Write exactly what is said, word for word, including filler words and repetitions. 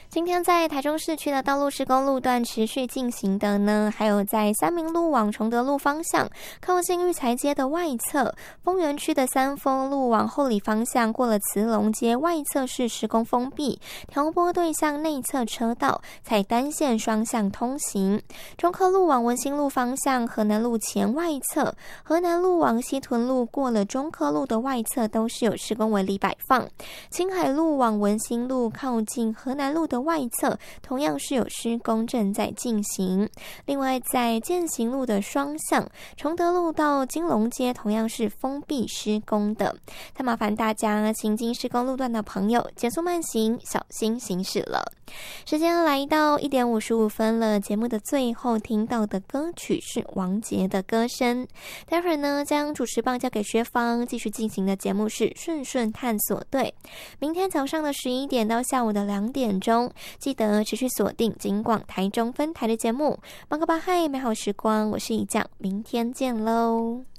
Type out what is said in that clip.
今天在台中市区的道路施工路段持续进行的呢，还有在三民路往崇德路方向靠近育才街的外侧，丰原区的三丰路往后里方向过了慈龙街外侧是施工封闭，调拨对向内侧车道，采单线双向通行。中科路往文心路方向河南路前外侧，河南路往西屯路过了中科路的外侧都是有施工围篱摆放。青海路往文心路靠近河南路的外侧同样是有施工正在进行。另外在健行路的双向崇德路到金龙街同样是封闭施工的，那麻烦大家行经施工路段的朋友减速慢行，小心行驶了。时间来到一点五十五分了，节目的最后听到的歌曲是王杰的歌声。待会儿呢将主持棒交给薛芳，继续进行的节目是顺顺探索队。明天早上的十一点到下午的两点钟，记得持续锁定警广台中分台的节目。忙个吧嗨，美好时光，我是一酱，明天见喽。